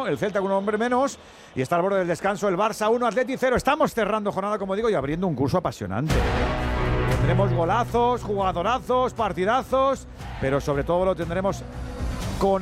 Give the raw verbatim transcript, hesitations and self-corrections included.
uno, el Celta con un hombre menos, y está al borde del descanso el Barça uno, Atleti cero. Estamos cerrando jornada, como digo, y abriendo un curso apasionante. Tendremos golazos, jugadorazos, partidazos, pero sobre todo lo tendremos